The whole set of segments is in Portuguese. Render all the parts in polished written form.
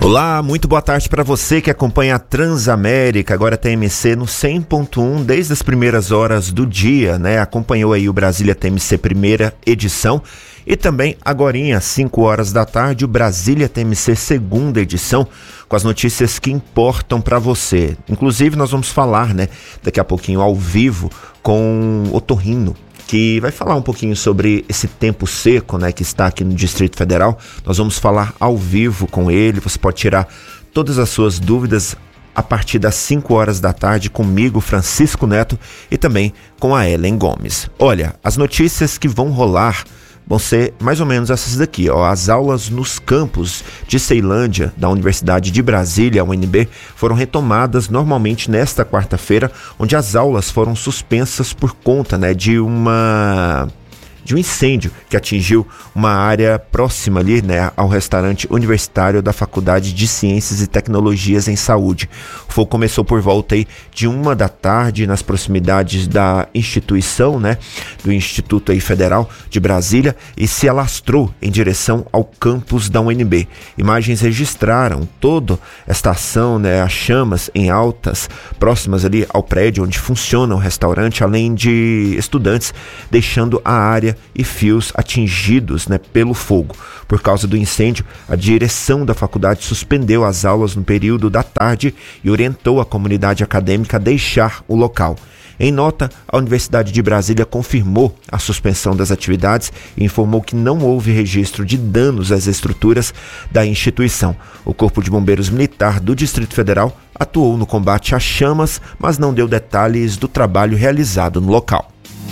Olá, muito boa tarde para você que acompanha a Transamérica, agora TMC no 100.1 desde as primeiras horas do dia, né? Acompanhou aí o Brasília TMC primeira edição e também agorinha, 5 horas da tarde, o Brasília TMC segunda edição, com as notícias que importam para você. Inclusive nós vamos falar, né, daqui a pouquinho ao vivo com o Otorrino, que vai falar um pouquinho sobre esse tempo seco, né, que está aqui no Distrito Federal. Nós vamos falar ao vivo com ele. Você pode tirar todas as suas dúvidas a partir das 5 horas da tarde comigo, Francisco Neto, e também com a Ellen Gomes. Olha, as notícias que vão rolar vão ser mais ou menos essas daqui, ó. As aulas nos campos de Ceilândia, da Universidade de Brasília, a UNB, foram retomadas normalmente nesta quarta-feira, onde as aulas foram suspensas por conta, né, de um incêndio que atingiu uma área próxima ali, né, ao restaurante universitário da Faculdade de Ciências e Tecnologias em Saúde. O fogo começou por volta aí de 1 da tarde nas proximidades da instituição, né, do Instituto aí Federal de Brasília, e se alastrou em direção ao campus da UNB. Imagens registraram toda esta ação, né, as chamas em altas próximas ali ao prédio onde funciona o restaurante, além de estudantes deixando a área e fios atingidos, né, pelo fogo. Por causa do incêndio, a direção da faculdade suspendeu as aulas no período da tarde e orientou a comunidade acadêmica a deixar o local. Em nota, a Universidade de Brasília confirmou a suspensão das atividades e informou que não houve registro de danos às estruturas da instituição. O Corpo de Bombeiros Militar do Distrito Federal atuou no combate às chamas, mas não deu detalhes do trabalho realizado no local.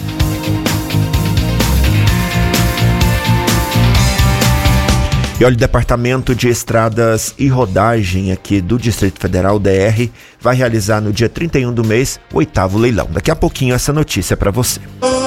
E olha, o Departamento de Estradas e Rodagem aqui do Distrito Federal, DR, vai realizar no dia 31 do mês o 8º leilão. Daqui a pouquinho essa notícia para você.